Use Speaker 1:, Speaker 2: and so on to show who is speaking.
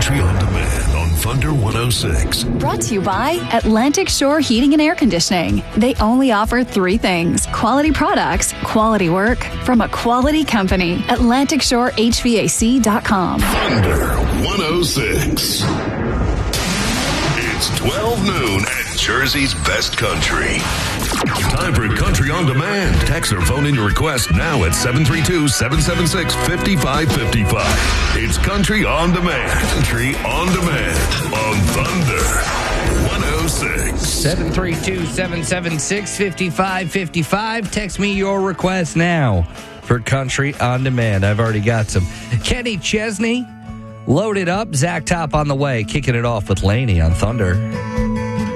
Speaker 1: Country on Demand on Thunder 106.
Speaker 2: Brought to you by Atlantic Shore Heating and Air Conditioning. They only offer three things: quality products, quality work, from a quality company. AtlanticShoreHVAC.com.
Speaker 1: Thunder 106. It's 12 noon at Jersey's best country. Time for Country on Demand. Text or phone in your request now at 732-776-5555. It's Country on Demand. Country on Demand on Thunder 106.
Speaker 3: 732-776-5555. Text me your request now for Country on Demand. I've already got some. Kenny Chesney loaded up. Zach Top on the way. Kicking it off with Laney on Thunder.